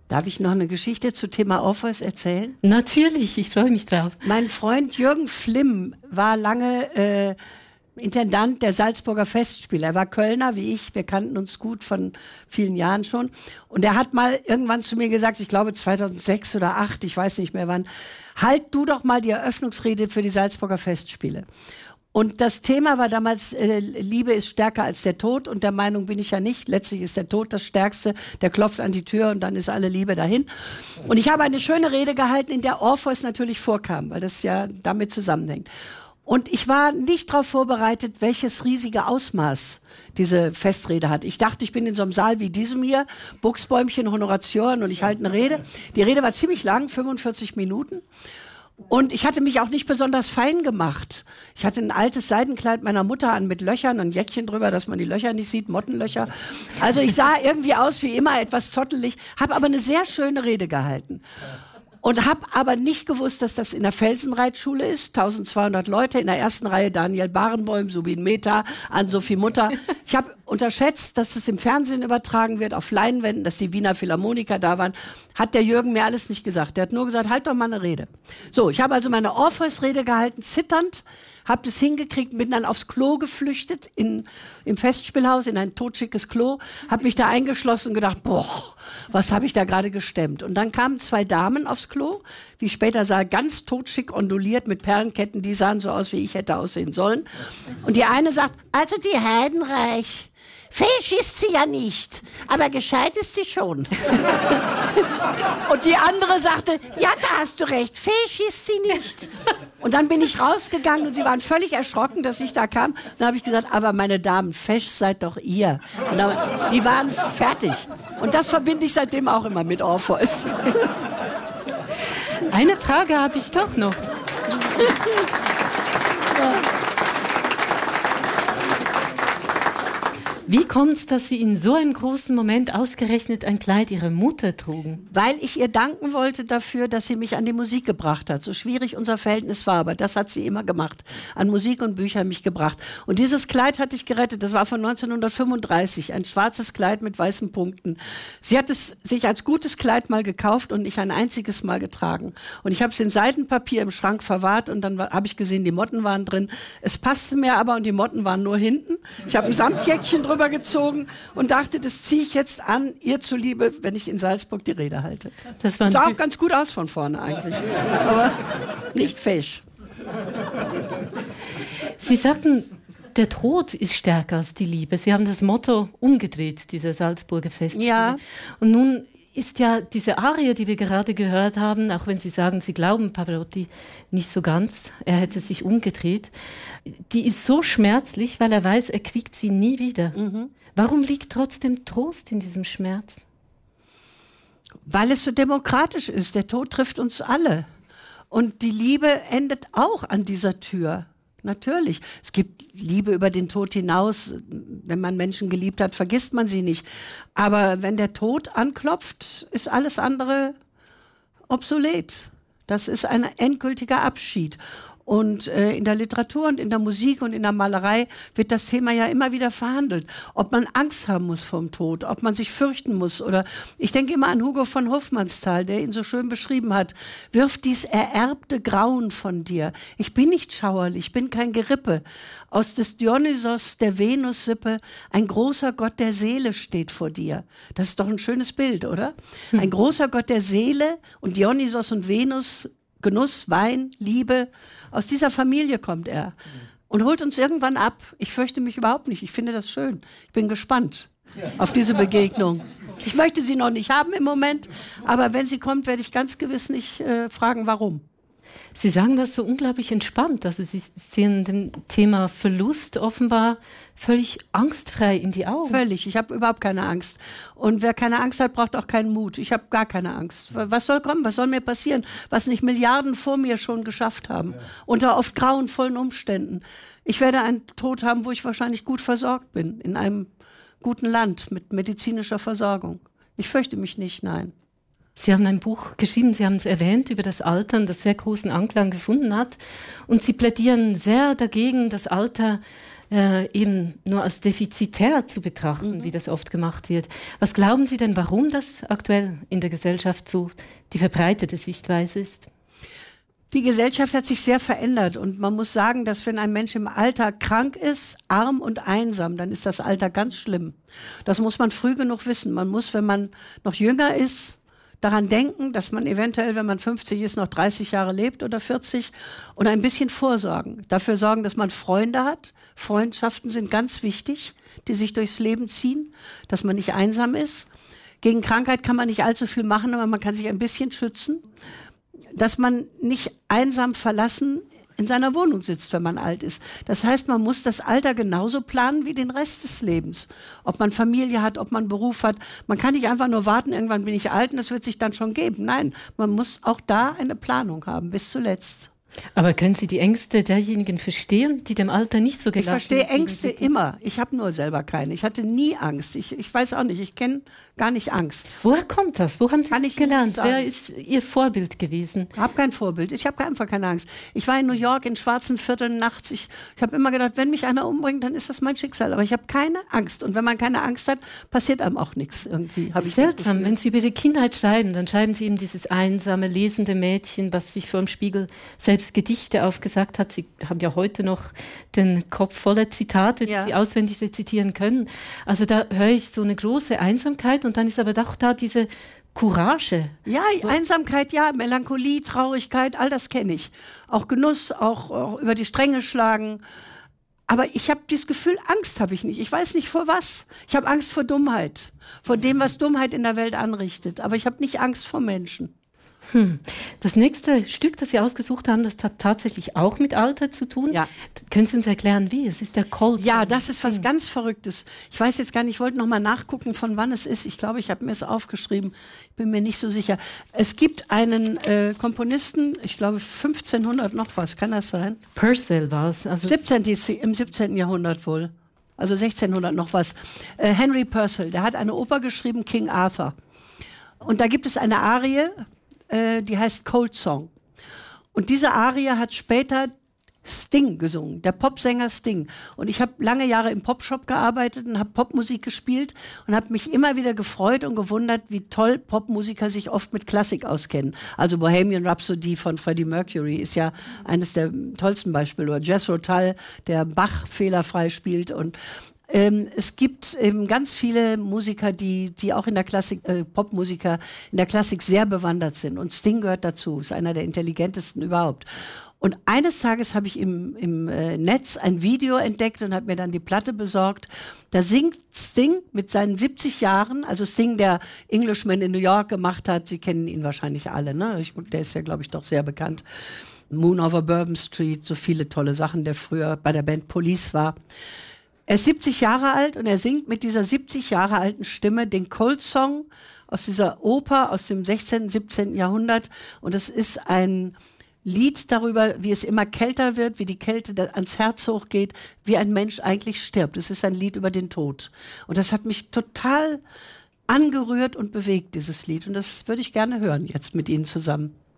Darf ich noch eine Geschichte zu Thema Orpheus erzählen? Natürlich, ich freue mich drauf. Mein Freund Jürgen Flimm war lange Intendant der Salzburger Festspiele. Er war Kölner wie ich, wir kannten uns gut von vielen Jahren schon. Und er hat mal irgendwann zu mir gesagt, ich glaube 2006 oder 2008, ich weiß nicht mehr wann, halt du doch mal die Eröffnungsrede für die Salzburger Festspiele. Und das Thema war damals, Liebe ist stärker als der Tod, und der Meinung bin ich ja nicht. Letztlich ist der Tod das Stärkste, der klopft an die Tür und dann ist alle Liebe dahin. Und ich habe eine schöne Rede gehalten, in der Orpheus natürlich vorkam, weil das ja damit zusammenhängt. Und ich war nicht darauf vorbereitet, welches riesige Ausmaß diese Festrede hat. Ich dachte, ich bin in so einem Saal wie diesem hier, Buchsbäumchen, Honoratioren, und ich halte eine Rede. Die Rede war ziemlich lang, 45 Minuten. Und ich hatte mich auch nicht besonders fein gemacht. Ich hatte ein altes Seidenkleid meiner Mutter an mit Löchern und Jäckchen drüber, dass man die Löcher nicht sieht, Mottenlöcher. Also ich sah irgendwie aus wie immer, etwas zottelig, habe aber eine sehr schöne Rede gehalten. Und habe aber nicht gewusst, dass das in der Felsenreitschule ist. 1200 Leute, in der ersten Reihe Daniel Barenboim, Subin Mehta, Ann-Sophie Mutter. Ich habe unterschätzt, dass das im Fernsehen übertragen wird, auf Leinwänden, dass die Wiener Philharmoniker da waren. Hat der Jürgen mir alles nicht gesagt. Der hat nur gesagt, halt doch mal eine Rede. So, ich habe also meine Orpheus-Rede gehalten, zitternd, habe das hingekriegt, bin dann aufs Klo geflüchtet, im Festspielhaus, in ein totschickes Klo, habe mich da eingeschlossen und gedacht, boah, was habe ich da gerade gestemmt? Und dann kamen 2 Damen aufs Klo, wie ich später sah, ganz totschick onduliert mit Perlenketten, die sahen so aus, wie ich hätte aussehen sollen. Und die eine sagt, also die Heidenreich, fesch ist sie ja nicht, aber gescheit ist sie schon. Und die andere sagte, ja, da hast du recht, fesch ist sie nicht. Und dann bin ich rausgegangen und sie waren völlig erschrocken, dass ich da kam. Dann habe ich gesagt, aber meine Damen, fesch seid doch ihr. Und dann, die waren fertig. Und das verbinde ich seitdem auch immer mit Orpheus. Eine Frage habe ich doch noch. Wie kommt es, dass Sie in so einem großen Moment ausgerechnet ein Kleid Ihrer Mutter trugen? Weil ich ihr danken wollte dafür, dass sie mich an die Musik gebracht hat. So schwierig unser Verhältnis war, aber das hat sie immer gemacht. An Musik und Büchern mich gebracht. Und dieses Kleid hatte ich gerettet. Das war von 1935. Ein schwarzes Kleid mit weißen Punkten. Sie hat es sich als gutes Kleid mal gekauft und nicht ein einziges Mal getragen. Und ich habe es in Seidenpapier im Schrank verwahrt und dann habe ich gesehen, die Motten waren drin. Es passte mir aber und die Motten waren nur hinten. Ich habe ein Samtjäckchen drüber gezogen und dachte, das ziehe ich jetzt an, ihr zuliebe, wenn ich in Salzburg die Rede halte. Das sah auch ganz gut aus von vorne eigentlich, aber nicht fesch. Sie sagten, der Tod ist stärker als die Liebe. Sie haben das Motto umgedreht, dieser Salzburger Festspiele. Ja. Und nun ist ja diese Arie, die wir gerade gehört haben, auch wenn Sie sagen, Sie glauben Pavarotti nicht so ganz, er hätte sich umgedreht, die ist so schmerzlich, weil er weiß, er kriegt sie nie wieder. Mhm. Warum liegt trotzdem Trost in diesem Schmerz? Weil es so demokratisch ist. Der Tod trifft uns alle. Und die Liebe endet auch an dieser Tür. Natürlich. Es gibt Liebe über den Tod hinaus. Wenn man Menschen geliebt hat, vergisst man sie nicht. Aber wenn der Tod anklopft, ist alles andere obsolet. Das ist ein endgültiger Abschied. Und in der Literatur und in der Musik und in der Malerei wird das Thema ja immer wieder verhandelt. Ob man Angst haben muss vom Tod, ob man sich fürchten muss. Oder ich denke immer an Hugo von Hofmannsthal, der ihn so schön beschrieben hat. Wirf dies ererbte Grauen von dir. Ich bin nicht schauerlich, ich bin kein Gerippe. Aus des Dionysos der Venussippe ein großer Gott der Seele steht vor dir. Das ist doch ein schönes Bild, oder? Ein großer Gott der Seele und Dionysos und Venus, Genuss, Wein, Liebe. Aus dieser Familie kommt er und holt uns irgendwann ab. Ich fürchte mich überhaupt nicht. Ich finde das schön. Ich bin gespannt auf diese Begegnung. Ich möchte sie noch nicht haben im Moment, aber wenn sie kommt, werde ich ganz gewiss nicht fragen, warum. Sie sagen das so unglaublich entspannt. Also Sie sehen dem Thema Verlust offenbar völlig angstfrei in die Augen. Völlig. Ich habe überhaupt keine Angst. Und wer keine Angst hat, braucht auch keinen Mut. Ich habe gar keine Angst. Was soll kommen? Was soll mir passieren? Was nicht Milliarden vor mir schon geschafft haben. Unter oft grauenvollen Umständen. Ich werde einen Tod haben, wo ich wahrscheinlich gut versorgt bin. In einem guten Land mit medizinischer Versorgung. Ich fürchte mich nicht, nein. Sie haben ein Buch geschrieben, Sie haben es erwähnt, über das Altern, das sehr großen Anklang gefunden hat. Und Sie plädieren sehr dagegen, das Alter eben nur als defizitär zu betrachten, wie das oft gemacht wird. Was glauben Sie denn, warum das aktuell in der Gesellschaft so die verbreitete Sichtweise ist? Die Gesellschaft hat sich sehr verändert und man muss sagen, dass wenn ein Mensch im Alter krank ist, arm und einsam, dann ist das Alter ganz schlimm. Das muss man früh genug wissen. Man muss, wenn man noch jünger ist, daran denken, dass man eventuell, wenn man 50 ist, noch 30 Jahre lebt oder 40 und ein bisschen vorsorgen. Dafür sorgen, dass man Freunde hat. Freundschaften sind ganz wichtig, die sich durchs Leben ziehen, dass man nicht einsam ist. Gegen Krankheit kann man nicht allzu viel machen, aber man kann sich ein bisschen schützen. Dass man nicht einsam verlassen in seiner Wohnung sitzt, wenn man alt ist. Das heißt, man muss das Alter genauso planen wie den Rest des Lebens. Ob man Familie hat, ob man Beruf hat. Man kann nicht einfach nur warten, irgendwann bin ich alt und das wird sich dann schon geben. Nein, man muss auch da eine Planung haben, bis zuletzt. Aber können Sie die Ängste derjenigen verstehen, die dem Alter nicht so gelassen sind? Ich verstehe Ängste immer. Ich habe nur selber keine. Ich hatte nie Angst. Ich weiß auch nicht, ich kenne gar nicht Angst. Woher kommt das? Wo haben Sie das gelernt? Wer ist Ihr Vorbild gewesen? Ich habe kein Vorbild. Ich habe einfach keine Angst. Ich war in New York in schwarzen Vierteln nachts. Ich habe immer gedacht, wenn mich einer umbringt, dann ist das mein Schicksal. Aber ich habe keine Angst. Und wenn man keine Angst hat, passiert einem auch nichts irgendwie. Seltsam. Wenn Sie über die Kindheit schreiben, dann schreiben Sie eben dieses einsame, lesende Mädchen, was sich vor dem Spiegel selbst Gedichte aufgesagt hat. Sie haben ja heute noch den Kopf voller Zitate, die Sie auswendig rezitieren können. Also da höre ich so eine große Einsamkeit und dann ist aber doch da diese Courage. Ja, Einsamkeit, ja, Melancholie, Traurigkeit, all das kenne ich. Auch Genuss, auch über die Stränge schlagen. Aber ich habe dieses Gefühl, Angst habe ich nicht. Ich weiß nicht vor was. Ich habe Angst vor Dummheit, vor dem, was Dummheit in der Welt anrichtet. Aber ich habe nicht Angst vor Menschen. Das nächste Stück, das Sie ausgesucht haben, das hat tatsächlich auch mit Alter zu tun. Ja. Können Sie uns erklären, wie? Es ist der Cold. Ja, das ist was ganz Verrücktes. Ich weiß jetzt gar nicht, ich wollte noch mal nachgucken, von wann es ist. Ich glaube, ich habe mir es aufgeschrieben. Ich bin mir nicht so sicher. Es gibt einen Komponisten, ich glaube 1500 noch was, kann das sein? Purcell war es. Also im 17. Jahrhundert wohl. Also 1600 noch was. Henry Purcell, der hat eine Oper geschrieben, King Arthur. Und da gibt es eine Arie, die heißt Cold Song. Und diese Arie hat später Sting gesungen, der Popsänger Sting. Und ich habe lange Jahre im Popshop gearbeitet und habe Popmusik gespielt und habe mich immer wieder gefreut und gewundert, wie toll Popmusiker sich oft mit Klassik auskennen. Also Bohemian Rhapsody von Freddie Mercury ist ja eines der tollsten Beispiele. Oder Jethro Tull, der Bach fehlerfrei spielt. Und es gibt eben ganz viele Musiker, die auch in der Klassik, Popmusiker in der Klassik sehr bewandert sind. Und Sting gehört dazu, ist einer der intelligentesten überhaupt. Und eines Tages habe ich im Netz ein Video entdeckt und habe mir dann die Platte besorgt. Da singt Sting mit seinen 70 Jahren, also Sting, der Englishman in New York gemacht hat. Sie kennen ihn wahrscheinlich alle, ne? Der ist ja, glaube ich, doch sehr bekannt. Moon over Bourbon Street, so viele tolle Sachen, der früher bei der Band Police war. Er ist 70 Jahre alt und er singt mit dieser 70 Jahre alten Stimme den Cold Song aus dieser Oper aus dem 16., 17. Jahrhundert. Und es ist ein Lied darüber, wie es immer kälter wird, wie die Kälte ans Herz hochgeht, wie ein Mensch eigentlich stirbt. Es ist ein Lied über den Tod. Und das hat mich total angerührt und bewegt, dieses Lied. Und das würde ich gerne hören, jetzt mit Ihnen zusammen.